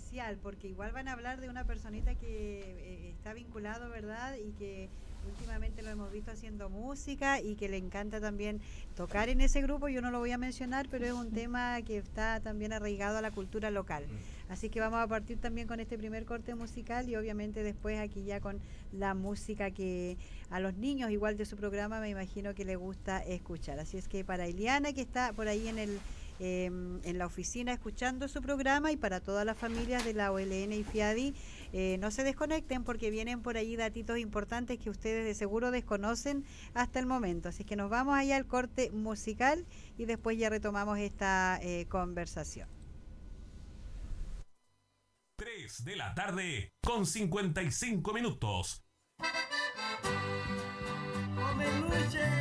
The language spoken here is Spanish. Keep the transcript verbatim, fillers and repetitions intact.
especial, porque igual van a hablar de una personita que eh, está vinculado, ¿verdad? Y que últimamente lo hemos visto haciendo música y que le encanta también tocar en ese grupo. Yo no lo voy a mencionar, pero es un tema que está también arraigado a la cultura local. Así que vamos a partir también con este primer corte musical y obviamente después aquí ya con la música que a los niños igual de su programa me imagino que le gusta escuchar. Así es que para Iliana, que está por ahí en el eh, en la oficina escuchando su programa, y para todas las familias de la O L N y FIADI, eh, no se desconecten porque vienen por ahí datitos importantes que ustedes de seguro desconocen hasta el momento. Así que nos vamos allá al corte musical y después ya retomamos esta eh, conversación. tres de la tarde con cincuenta y cinco minutos. ¡Come luche!